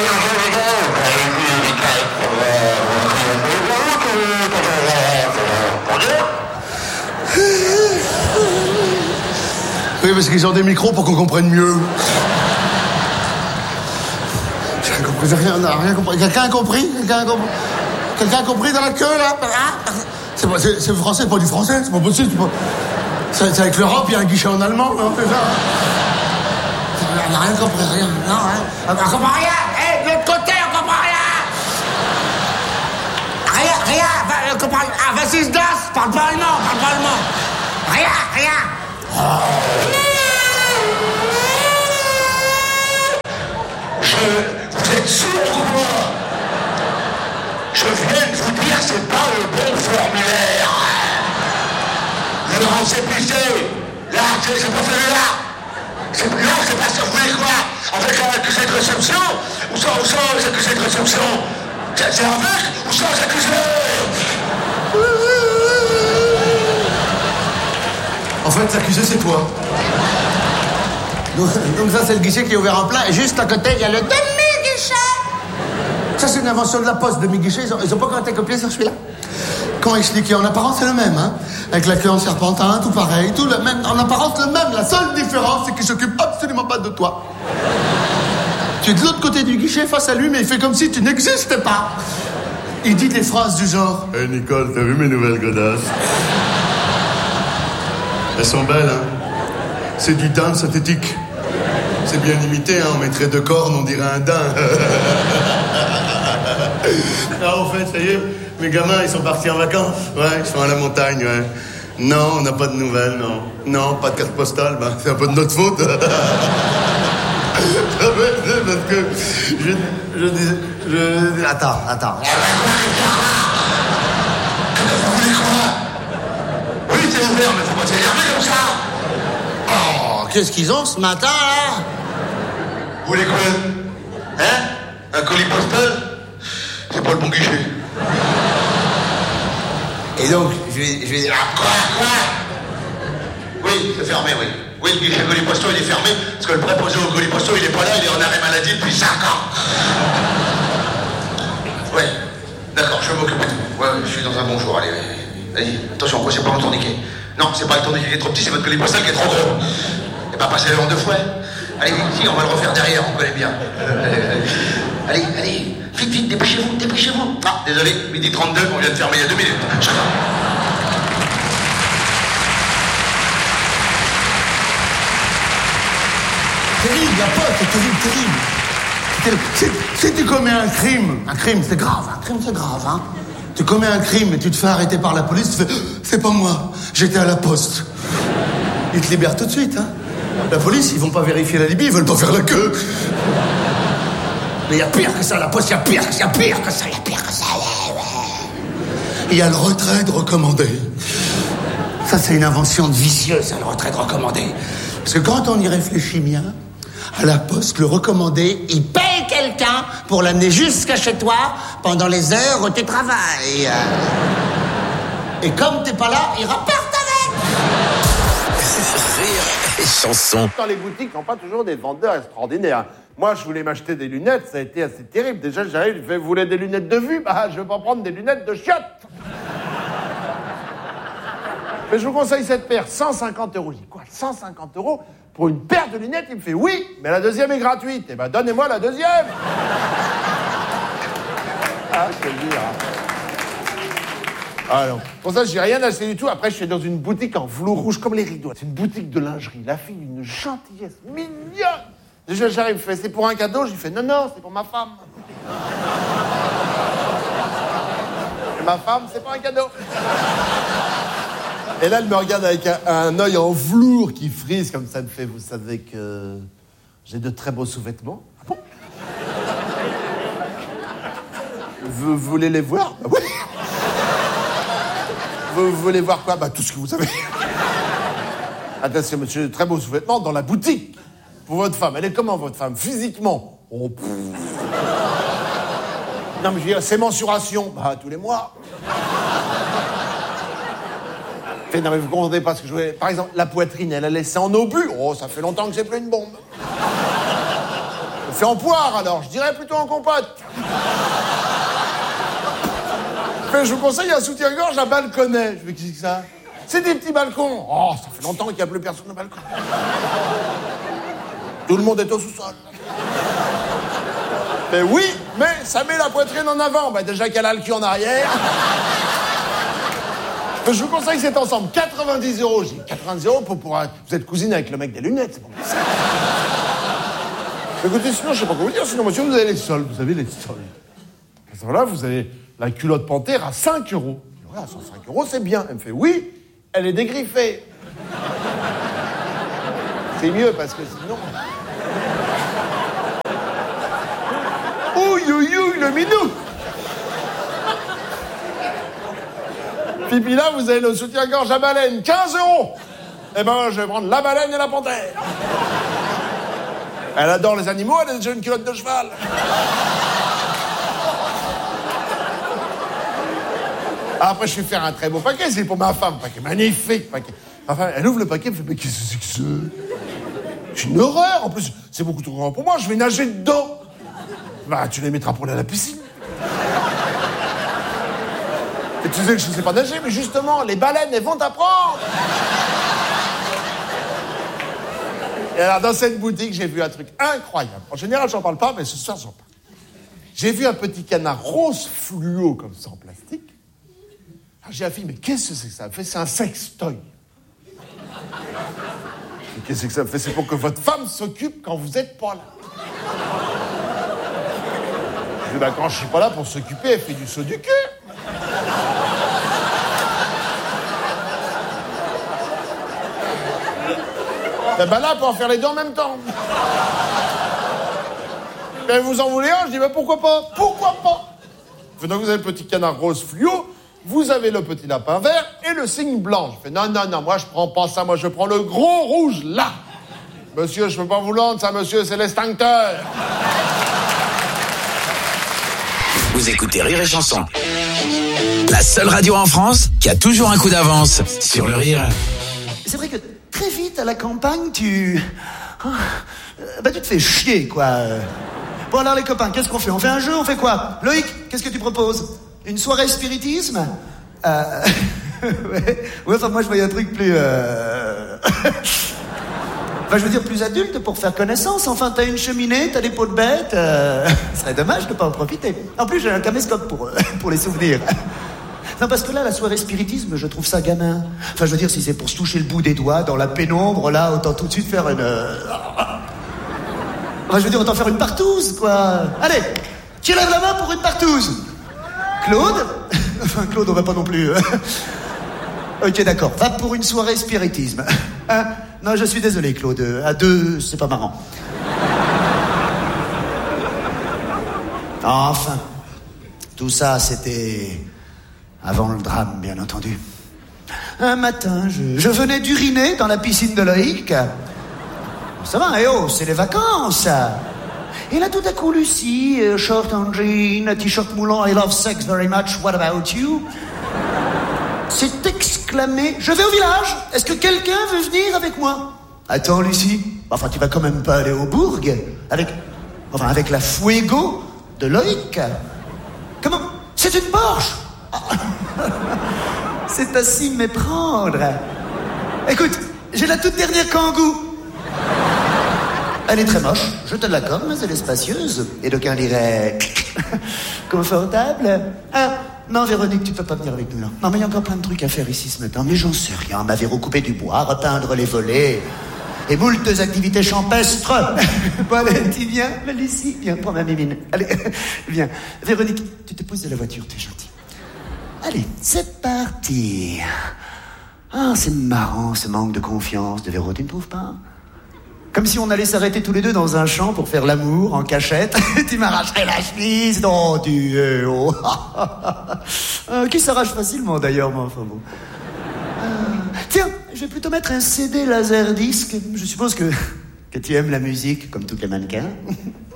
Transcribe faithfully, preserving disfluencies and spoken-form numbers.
Oui, parce qu'ils ont des micros pour qu'on comprenne mieux. J'ai rien compris, j'ai rien, rien compris. Quelqu'un a compris? Quelqu'un a compris? Quelqu'un a compris dans la queue, là? C'est, pas, c'est, c'est français, pas du français, c'est pas possible. C'est, pas... c'est, c'est avec l'Europe, il y a un guichet en allemand, non? C'est ça? On n'a rien compris, rien. Non, hein? On comprend rien! Hé, hey, de l'autre côté, on comprend rien! Rien, rien! Va, on comprend rien! Ah, vas-y, das! Parle pas allemand, parle pas allemand! Rien, rien! Oh. Je... Vous êtes sourds ou pas? Je viens de vous dire, c'est pas le bon formulaire. Le récépissé, là, c'est, c'est pas celui-là. C'est, non, c'est pas ça. Vous voulez quoi? Avec l'accusé de réception? Ou sans, ou sans l'accusé de réception? C'est, c'est avec ou sans accusé? En fait, l'accusé, c'est toi. Donc, donc ça, c'est le guichet qui est ouvert en plein. Et juste à côté, il y a le demi-guichet. Ça, c'est une invention de la Poste, demi-guichet. Ils ont, ils ont pas encore été copiés sur celui-là. Comment expliquer? En apparence, c'est le même, hein. Avec la queue en serpentin, tout pareil, tout le même. En apparence, le même. La seule différence, c'est qu'il s'occupe absolument pas de toi. Tu es de l'autre côté du guichet face à lui, mais il fait comme si tu n'existais pas. Il dit des phrases du genre... Hé, hey, Nicole, t'as vu mes nouvelles godasses? Elles sont belles, hein. C'est du daim synthétique. C'est bien imité, hein. On mettrait deux cornes, on dirait un daim. Ah, en fait, ça y est, mes gamins, ils sont partis en vacances. Ouais, ils sont à la montagne, ouais. Non, on n'a pas de nouvelles, non. Non, pas de carte postale, ben, c'est un peu de notre faute. Parce que je... je dis... Je... Attends, attends. Vous voulez quoi? Oui, c'est ouvert, mais faut pas s'énerver comme ça. Oh, qu'est-ce qu'ils ont ce matin, là? Vous voulez quoi? Hein? Un colis postal? C'est pas le bon guichet. Et donc, je vais... Je vais... Ah, quoi, quoi? Oui, c'est fermé, oui. Oui, le guichet colis postal, il est fermé, parce que le préposé au colis postal, il est pas là, il est en arrêt maladie depuis cinq ans. Ouais, d'accord, je vais m'occuper de vous. Ouais, je suis dans un bon jour, allez, allez. Allez, attention, quoi, c'est pas mon tourniquet. Non, c'est pas le tourniquet qui est trop petit, c'est votre colis postal qui est trop gros. Et pas passer en deux fois. Allez, si, on va le refaire derrière, on connaît bien. Allez, allez, vite, vite, dépêchez-vous, dépêchez-vous. Ah, désolé, midi trente-deux, on vient de fermer il y a deux minutes. Chacun. Terrible, la pote, c'est terrible, terrible. C'est, si tu commets un crime, un crime, c'est grave, un crime, c'est grave, hein. Tu commets un crime et tu te fais arrêter par la police, tu fais « C'est pas moi, j'étais à la poste ». Ils te libèrent tout de suite, hein. La police, ils vont pas vérifier la Libye, ils veulent pas faire la queue. Mais il y a pire que ça, la poste, il y a pire, il y a pire que ça, il y a pire que ça, ouais, ouais. Il y a le retrait de recommandé. Ça, c'est une invention de vicieux, ça, le retrait de recommandé. Parce que quand on y réfléchit bien, à la poste, le recommandé, il paye quelqu'un pour l'amener jusqu'à chez toi pendant les heures où tu travailles. Et comme t'es pas là, il repart avec. Rire et chanson. Dans les boutiques n'ont pas toujours des vendeurs extraordinaires. Moi, je voulais m'acheter des lunettes, ça a été assez terrible. Déjà, j'arrive, je fais, vous voulez des lunettes de vue? Bah, je vais pas prendre des lunettes de chiottes. Mais je vous conseille cette paire, cent cinquante euros. Je dis quoi, cent cinquante euros pour une paire de lunettes? Il me fait oui, mais la deuxième est gratuite. Eh ben, donnez-moi la deuxième. Ah, je peux le dire. Ah non. Pour ça, j'ai rien acheté du tout. Après, je suis dans une boutique en velours rouge comme les rideaux. C'est une boutique de lingerie. La fille, une gentillesse mignonne. Déjà, j'arrive, je fais, c'est pour un cadeau? J'ai fait, non, non, c'est pour ma femme. Et ma femme, c'est pas un cadeau. Et là, elle me regarde avec un, un œil en velours qui frise comme ça. Elle me fait, vous savez que j'ai de très beaux sous-vêtements. Ah bon? Vous voulez les voir? Bah oui. Vous voulez voir quoi? Bah tout ce que vous savez. Attention, monsieur, très beaux sous-vêtements dans la boutique. Pour votre femme. Elle est comment, votre femme? Physiquement? Oh, pff. Non, mais je veux dire, c'est mensuration. Bah, tous les mois. Fait, non, mais vous comprenez pas ce que je voulais... Par exemple, la poitrine, elle a laissé en obus. Oh, ça fait longtemps que j'ai plus une bombe. fait en poire, alors. Je dirais plutôt en compote. Mais je vous conseille un soutien-gorge à balconnet. Je vais qu'est-ce que c'est que ça? C'est des petits balcons. Oh, ça fait longtemps qu'il n'y a plus personne au balcon. Tout le monde est au sous-sol. Mais oui, mais ça met la poitrine en avant. Bah, déjà qu'elle a le cul en arrière. Mais je vous conseille cet ensemble. quatre-vingt-dix euros. J'ai dit quatre-vingt-dix euros pour pouvoir... Vous êtes cousine avec le mec des lunettes, c'est pas possible. Écoutez, sinon, je sais pas quoi vous dire. Sinon, monsieur, vous avez les sols. Vous avez les sols. À ce moment-là, vous avez la culotte panthère à cinq euros. Voilà, cent cinq euros, c'est bien. Elle me fait, oui, elle est dégriffée. C'est mieux, parce que sinon... Ouille, ouille, ouille, le minou. Puis, puis là, vous avez le soutien-gorge à baleine, quinze euros. Eh ben, je vais prendre la baleine et la panthère. Elle adore les animaux, elle a déjà une culotte de cheval. Après, je vais faire un très beau paquet, c'est pour ma femme, paquet magnifique, paquet. Enfin, elle ouvre le paquet, elle me fait, mais qu'est-ce que c'est que ça? C'est une horreur, en plus, c'est beaucoup trop grand pour moi, je vais nager dedans. Bah, tu les mettras pour aller à la piscine. Et tu sais que je ne sais pas nager, mais justement, les baleines, elles vont t'apprendre. Et alors, dans cette boutique, j'ai vu un truc incroyable. En général, j'en parle pas, mais ce soir, j'en parle. J'ai vu un petit canard rose fluo, comme ça, en plastique. Alors, j'ai la fille, mais qu'est-ce que c'est que ça me fait? C'est un sextoy. Mais qu'est-ce que ça me fait? C'est pour que votre femme s'occupe quand vous êtes pas là. Je dis, bah, quand je suis pas là pour s'occuper, elle fait du saut du cul. Et ben là, pour en faire les deux en même temps. Mais vous en voulez un? Je dis, bah pourquoi pas? Pourquoi pas? Donc vous avez le petit canard rose fluo, vous avez le petit lapin vert et le cygne blanc. Je fais, non, non, non, moi je prends pas ça, moi je prends le gros rouge là. Monsieur, je peux pas vous l'endre, ça, monsieur, c'est l'extincteur. Vous écoutez Rire et Chanson. La seule radio en France qui a toujours un coup d'avance sur le rire. C'est vrai que très vite à la campagne, tu... Bah tu te fais chier, quoi. Bon alors les copains, qu'est-ce qu'on fait? On fait un jeu, on fait quoi? Loïc, qu'est-ce que tu proposes? Une soirée spiritisme? Euh... ouais. ouais, enfin moi je voyais un truc plus... Euh... Enfin je veux dire plus adulte pour faire connaissance. Enfin t'as une cheminée, t'as des pots de bête. Euh... Ce serait dommage de pas en profiter. En plus j'ai un caméscope pour, pour les souvenirs. Non, parce que là, la soirée spiritisme, je trouve ça gamin. Enfin, je veux dire, si c'est pour se toucher le bout des doigts dans la pénombre, là, autant tout de suite faire une... Enfin, je veux dire, autant faire une partouze, quoi. Allez, qui lève la main pour une partouze? Claude? Enfin, Claude, on va pas non plus... Ok, d'accord. Va pour une soirée spiritisme. Hein? Non, je suis désolé, Claude. À deux, c'est pas marrant. Enfin, tout ça, c'était... avant le drame, bien entendu. Un matin, je, je venais d'uriner dans la piscine de Loïc. Ça va, eh oh, c'est les vacances. Et là, tout à coup, Lucie, euh, short en jean, t-shirt moulant, I love sex very much, what about you? s'est exclamée, je vais au village, est-ce que quelqu'un veut venir avec moi? Attends, Lucie, enfin, tu vas quand même pas aller au bourg avec, enfin, avec la Fuego de Loïc. Comment? C'est une Porsche. C'est à s'y méprendre. Écoute, j'ai la toute dernière Kangoo. Elle est très moche, je te l'accorde, mais elle est spacieuse. Et d'aucuns diraient... confortable. Ah, non, Véronique, tu peux pas venir avec nous, là. Non, mais il y a encore plein de trucs à faire ici ce matin. Mais j'en sais rien. M'avait recoupé du bois, repeindre les volets... et moultes activités champestres. Bon, allez, tu viens, Lucie, viens, prends ma mimine. Allez, viens. Véronique, tu te pousses de la voiture, t'es gentil. Allez, c'est parti. Ah, c'est marrant, ce manque de confiance de Véro, tu ne trouves pas? Comme si on allait s'arrêter tous les deux dans un champ pour faire l'amour en cachette. Tu m'arracherais la chemise, non, tu... Euh, oh. euh, qui s'arrache facilement, d'ailleurs, mais enfin bon. Euh, tiens, je vais plutôt mettre un C D laserdisc. Je suppose que, que tu aimes la musique, comme tous les mannequins.